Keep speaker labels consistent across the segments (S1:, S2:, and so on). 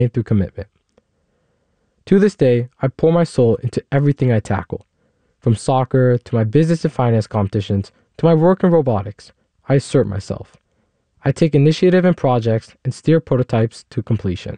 S1: through commitment. To this day, I pour my soul into everything I tackle. From soccer to my business and finance competitions to my work in robotics, I assert myself. I take initiative in projects and steer prototypes to completion.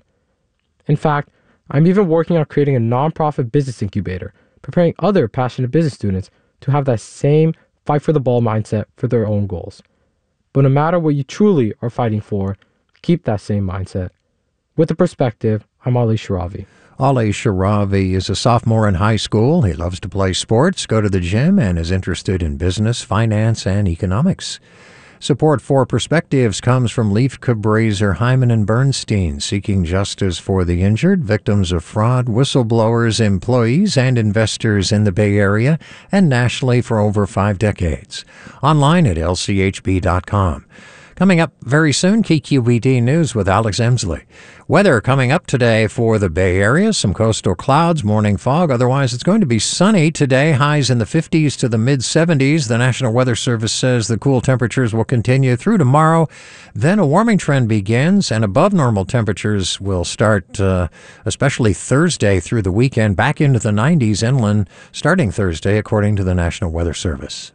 S1: In fact, I'm even working on creating a nonprofit business incubator, preparing other passionate business students to have that same fight for the ball mindset for their own goals. But no matter what you truly are fighting for, keep that same mindset. With the perspective, I'm Ali Sharavi.
S2: Ali Sharavi is a sophomore in high school. He loves to play sports, go to the gym, and is interested in business, finance, and economics. Support for Perspectives comes from Leif Cabraser, Hyman and Bernstein, seeking justice for the injured, victims of fraud, whistleblowers, employees, and investors in the Bay Area and nationally for over 5 decades. Online at lchb.com. Coming up very soon, KQED News with Alex Emsley. Weather coming up today for the Bay Area. Some coastal clouds, morning fog. Otherwise, it's going to be sunny today. Highs in the 50s to the mid-70s. The National Weather Service says the cool temperatures will continue through tomorrow. Then a warming trend begins, and above normal temperatures will start, especially Thursday through the weekend, back into the 90s inland starting Thursday, according to the National Weather Service.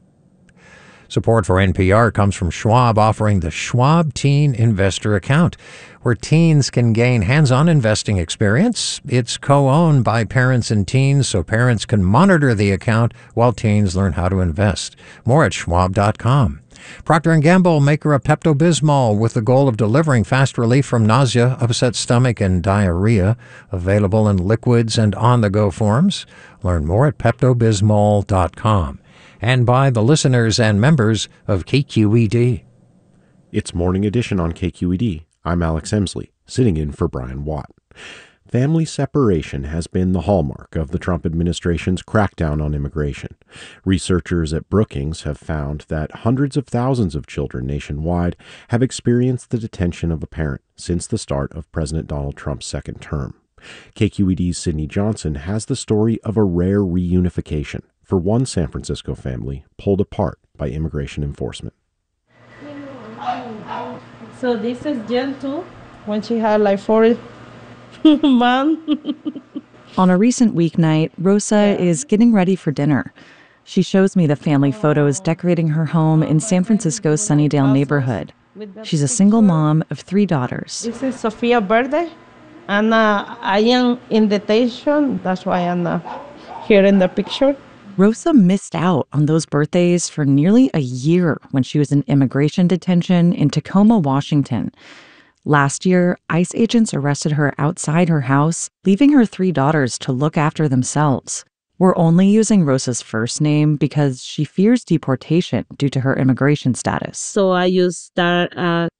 S2: Support for NPR comes from Schwab, offering the Schwab Teen Investor Account, where teens can gain hands-on investing experience. It's co-owned by parents and teens, so parents can monitor the account while teens learn how to invest. More at schwab.com. Procter & Gamble, maker of Pepto-Bismol, with the goal of delivering fast relief from nausea, upset stomach, and diarrhea. Available in liquids and on-the-go forms. Learn more at peptobismol.com. And by the listeners and members of KQED.
S3: It's Morning Edition on KQED. I'm Alex Emsley, sitting in for Brian Watt. Family separation has been the hallmark of the Trump administration's crackdown on immigration. Researchers at Brookings have found that hundreds of thousands of children nationwide have experienced the detention of a parent since the start of President Donald Trump's second term. KQED's Sydney Johnson has the story of a rare reunification for one San Francisco family pulled apart by immigration enforcement.
S4: So this is Gentle when she had like 4 months.
S5: On a recent weeknight, Rosa is getting ready for dinner. She shows me the family photos decorating her home in San Francisco's Sunnydale neighborhood. She's a single mom of 3 daughters.
S4: This is Sophia's birthday, and I am in detention. That's why I'm here in the picture.
S5: Rosa missed out on those birthdays for nearly a year when she was in immigration detention in Tacoma, Washington. Last year, ICE agents arrested her outside her house, leaving her 3 daughters to look after themselves. We're only using Rosa's first name because she fears deportation due to her immigration status.
S4: So I just start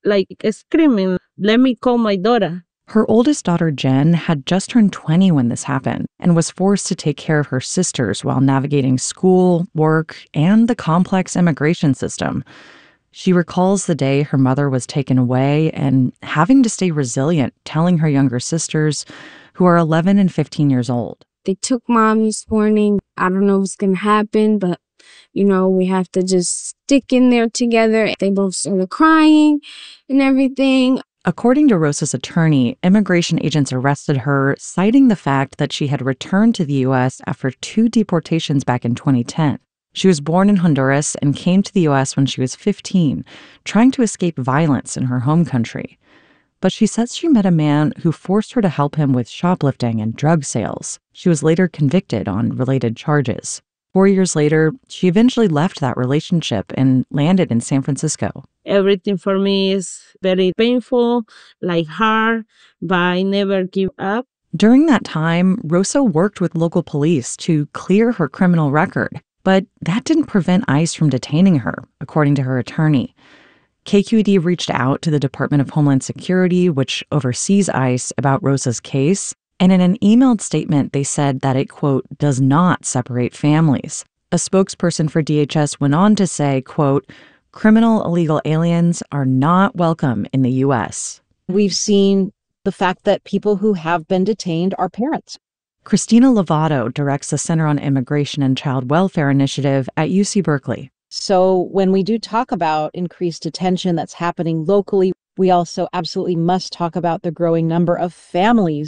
S4: screaming, "Let me call my daughter."
S5: Her oldest daughter, Jen, had just turned 20 when this happened and was forced to take care of her sisters while navigating school, work, and the complex immigration system. She recalls the day her mother was taken away and having to stay resilient, telling her younger sisters, who are 11 and 15 years old.
S6: They took Mom this morning. I don't know what's going to happen, but, we have to just stick in there together. They both started crying and everything.
S5: According to Rosa's attorney, immigration agents arrested her, citing the fact that she had returned to the U.S. after 2 deportations back in 2010. She was born in Honduras and came to the U.S. when she was 15, trying to escape violence in her home country. But she says she met a man who forced her to help him with shoplifting and drug sales. She was later convicted on related charges. 4 years later, she eventually left that relationship and landed in San Francisco.
S4: Everything for me is very painful, hard, but I never give up.
S5: During that time, Rosa worked with local police to clear her criminal record, but that didn't prevent ICE from detaining her, according to her attorney. KQED reached out to the Department of Homeland Security, which oversees ICE, about Rosa's case, and in an emailed statement, they said that it, quote, does not separate families. A spokesperson for DHS went on to say, quote, criminal illegal aliens are not welcome in the U.S.
S7: We've seen the fact that people who have been detained are parents.
S5: Christina Lovato directs the Center on Immigration and Child Welfare Initiative at UC Berkeley.
S7: So when we do talk about increased detention that's happening locally, We also absolutely must talk about the growing number of families